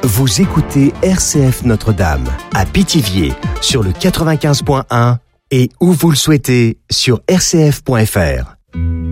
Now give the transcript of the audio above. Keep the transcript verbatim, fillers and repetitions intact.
Vous écoutez R C F Notre-Dame à Pithiviers sur le quatre-vingt-quinze point un et où vous le souhaitez sur r c f point f r.